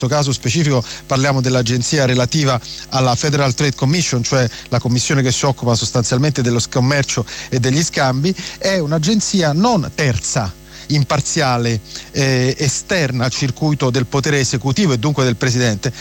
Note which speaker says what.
Speaker 1: caso specifico parliamo dell'agenzia relativa alla Federal Trade Commission, cioè la commissione che si occupa sostanzialmente dello commercio e degli scambi, è un'agenzia non terza, imparziale, esterna al circuito del potere esecutivo e dunque del presidente,